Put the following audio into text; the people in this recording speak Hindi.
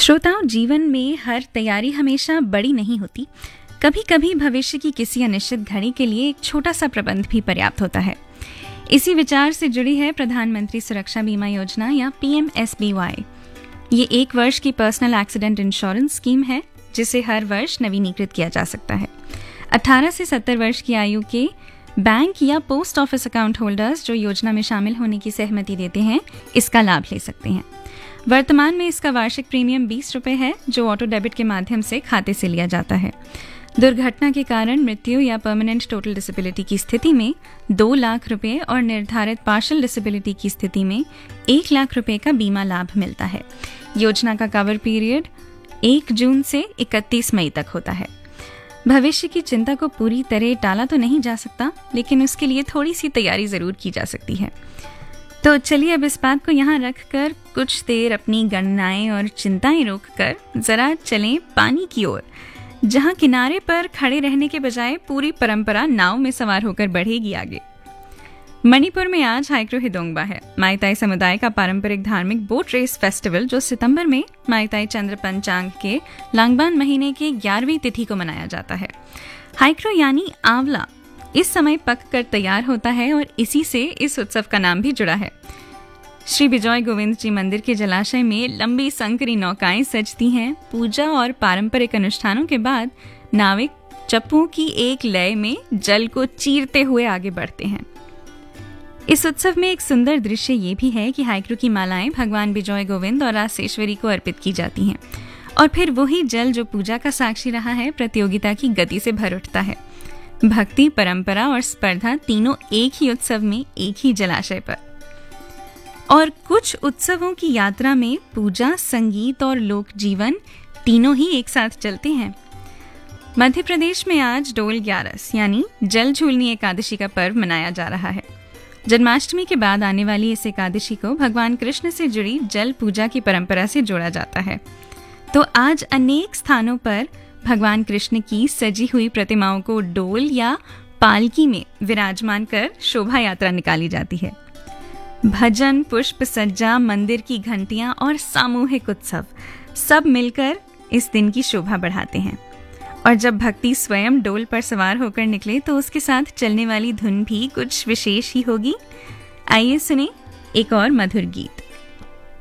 श्रोताओं, जीवन में हर तैयारी हमेशा बड़ी नहीं होती। कभी कभी भविष्य की किसी अनिश्चित घड़ी के लिए एक छोटा सा प्रबंध भी पर्याप्त होता है। इसी विचार से जुड़ी है प्रधानमंत्री सुरक्षा बीमा योजना या PMSBY। ये 1 वर्ष की पर्सनल एक्सीडेंट इंश्योरेंस स्कीम है जिसे हर वर्ष नवीनीकृत किया जा सकता है। 18 से 70 वर्ष की आयु के बैंक या पोस्ट ऑफिस अकाउंट होल्डर्स जो योजना में शामिल होने की सहमति देते हैं, इसका लाभ ले सकते हैं। वर्तमान में इसका वार्षिक प्रीमियम 20 रुपये है, जो ऑटो डेबिट के माध्यम से खाते से लिया जाता है। दुर्घटना के कारण मृत्यु या परमानेंट टोटल डिसेबिलिटी की स्थिति में 2 लाख रुपए और निर्धारित पार्शियल डिसेबिलिटी की स्थिति में 1 लाख रुपए का बीमा लाभ मिलता है। योजना का कवर पीरियड 1 जून से 31 मई तक होता है। भविष्य की चिंता को पूरी तरह टाला तो नहीं जा सकता, लेकिन उसके लिए थोड़ी सी तैयारी जरूर की जा सकती है। तो चलिए अब इस बात को यहाँ रखकर कुछ देर अपनी गणनाएं और चिंताएं रोककर जरा चलें पानी की ओर, जहाँ किनारे पर खड़े रहने के बजाय पूरी परंपरा नाव में सवार होकर बढ़ेगी आगे। मणिपुर में आज हाइक्रो हिदोंगबा है, माईताई समुदाय का पारंपरिक धार्मिक बोट रेस फेस्टिवल, जो सितंबर में माईताई चंद्र पंचांग के लांगबान महीने की 11वीं तिथि को मनाया जाता है। हाइक्रो यानी आंवला इस समय पक कर तैयार होता है और इसी से इस उत्सव का नाम भी जुड़ा है। श्री विजय गोविंद जी मंदिर के जलाशय में लंबी संकरी नौकाएं सजती हैं। पूजा और पारंपरिक अनुष्ठानों के बाद नाविक चप्पुओं की एक लय में जल को चीरते हुए आगे बढ़ते हैं। इस उत्सव में एक सुंदर दृश्य ये भी है कि हाइक्रो की मालाएं भगवान विजय गोविंद और रासेश्वरी को अर्पित की जाती हैं और फिर वही जल जो पूजा का साक्षी रहा है, प्रतियोगिता की गति से भर उठता है। भक्ति, परंपरा और स्पर्धा तीनों एक ही उत्सव में एक ही जलाशय पर। और कुछ उत्सवों की यात्रा में पूजा, संगीत और लोक जीवन तीनों ही एक साथ चलते हैं। मध्य प्रदेश में आज डोल ग्यारस यानी जल झूलनी एकादशी का पर्व मनाया जा रहा है। जन्माष्टमी के बाद आने वाली इस एकादशी को भगवान कृष्ण से जुड़ी जल पूजा की परंपरा से जोड़ा जाता है। तो आज अनेक स्थानों पर भगवान कृष्ण की सजी हुई प्रतिमाओं को डोल या पालकी में विराजमान कर शोभा यात्रा निकाली जाती है। भजन, पुष्प सज्जा, मंदिर की घंटियां और सामूहिक उत्सव सब मिलकर इस दिन की शोभा बढ़ाते हैं। और जब भक्ति स्वयं डोल पर सवार होकर निकले तो उसके साथ चलने वाली धुन भी कुछ विशेष ही होगी। आइए सुने एक और मधुर गीत।